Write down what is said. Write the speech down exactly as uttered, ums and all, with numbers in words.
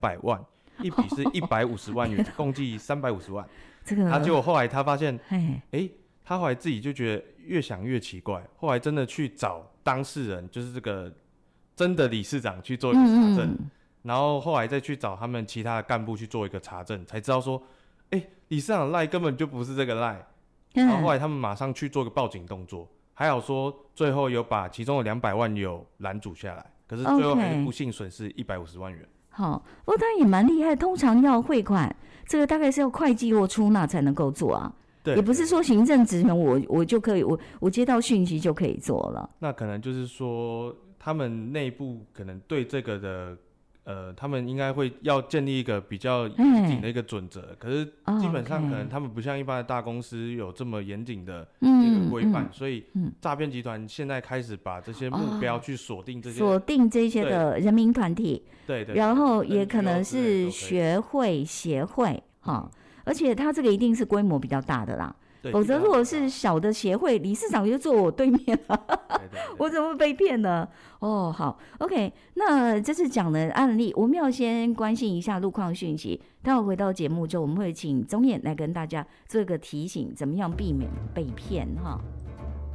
百万，一笔是一百五十万元，共计三百五十万。 这个， 他结果后来他发现， 哎哎，他后来自己就觉得越想越奇怪，后来真的去找当事人，就是这个真的理事长去做一个查证，嗯嗯，然后后来再去找他们其他的干部去做一个查证，才知道说，哎，理事长的赖根本就不是这个赖。然后后来他们马上去做个报警动作，还好说最后有把其中的两百万有拦阻下来，可是最后还是不幸损失一百五十万元。 好，不过他也蛮厉害，通常要汇款，这个大概是要会计或出纳才能够做啊。 对， 也不是说行政职员我我就可以，我我接到讯息就可以做了。 那可能就是说，他们内部可能对这个的。呃，他们应该会要建立一个比较严谨的一个准则，可是基本上可能他们不像一般的大公司有这么严谨的一个规范，嗯嗯，所以诈骗集团现在开始把这些目标去锁定这些锁定这些的人民团体， 对 对, 对， 然后也可能是学会协会哈，而且它这个一定是规模比较大的啦。否则，如果是小的协会，理事长就坐我对面了，对对对，我怎么会被骗呢？哦，好 ，OK， 那这次讲的案例，我们要先关心一下路况讯息。待会回到节目之后，我们会请宗彦来跟大家做一个提醒，怎么样避免被骗哈。